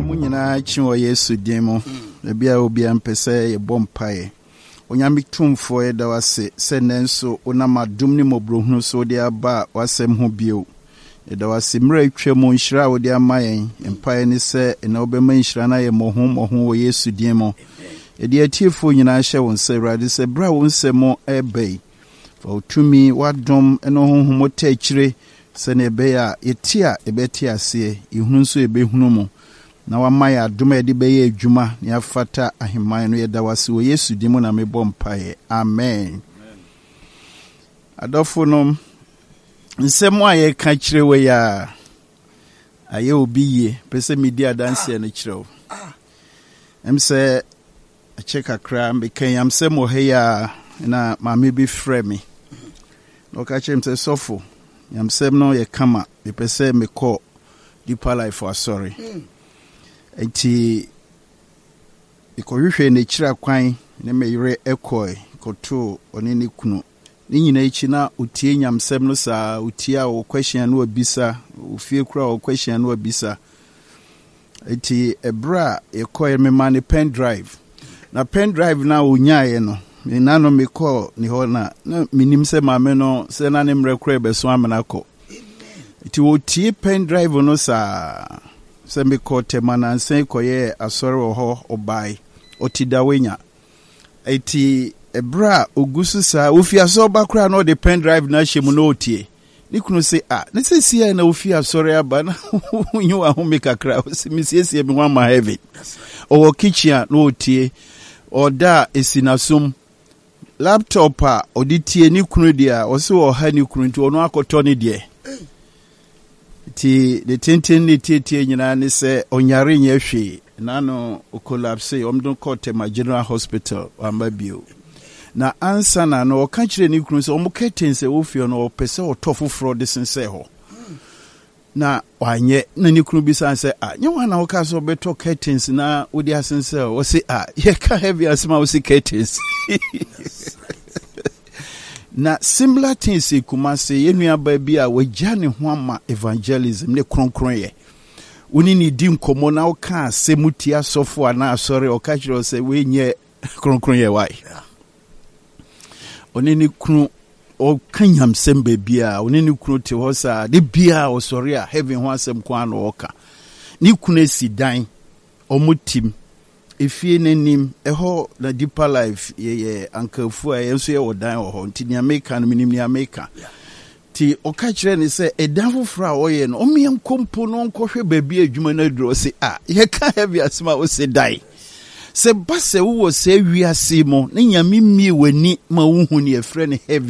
Munyina chiwo Yesu demo. Ebia obia mpese ye bompae. Onyame tumfo e da wase se nenso onama dumni mobrohunu so de aba wasem ho bio. E da wase mra twam nhira wo de amayen. Empae ni se na obema nhira na ye mohum wo Yesu demo. E de atiefo nyina hye won se Awurade se bra won semo ebe. Fa utumi wadom eno honhom otachire se na ebe ya etia ebeti ase ihunu so ebe hunu mu. Na wamaya aduma edi beye adwuma ni afata aheman no yeda wase wo Yesu dimo na mebɔ mpae. Amen. Adofo no nsɛm a ye ka kyerɛ we ya aye obi ye pese media dance no kyerɛ. Sɛ a check akra mekan am sɛ mo he ya na maame bi frɛ me. No ka kyerɛ sɛ sofo yam sɛm no ye kama me pese me kɔ deeper life for sorry. Enti ikohwehwe ne kyira kwan ne meyire ekoi koto oni ne kunu ni nyina echi na otie nyamsem no saa otie a wo question no obisa ofie kura wo question no obisa. Enti ebra ekoi me man pen drive na pen drive na onyae no me nano me call ni ho na minim se maame no se na ne mrekura beso amena ko. Enti otie pen drive no saa Sembe kote manansen koye asore ho obai otidawenya eti ebra ogusu sa ofiaso bakra no the pen drive na hyemu no otie ni kunu se ne sesie na ofiasore aba na nyu ahome kakra misiesie me wan ma heavy o kitchen no otie oda esinasum laptop a oditie ni kunu dia o se o ha ni kunu nti ono akoto ni de ti de tintin ni tie nyina ne se onyare nya hwe na no o collapse omdon kote ma general hospital ambabio na ansa na no ka kire ni kunu se omuketen se ofio no opese otofofro de sense ho na wanye na ni kunu bi san se nyewa na oka so beto curtains na odi asense o se ye ka heavy asma o se curtains na similar things Kumase yenua baby a wagya ne ho ama evangelism ne kronkron ye woni ni di nkomo na oka asemutia sofo ana asore oka kiro se we nye kronkron ye wai oni ni kunu o kanyam sem baby a oni ni kunu te ho sa de bia o sore a heaven ho asem kwa na oka ni kunu sidan omutim efie nenim eho na deeper life ye ankafu a yenso ye wodan ho nti ni America no minim ni America ti oka kire ni se edan fra oye no omien kompo no nkohwe baby adwuma na duro se ye ka heavy asma o se dai se base wo se wiase mo ne nyame mie wani ma wo hu ne efre ne heavy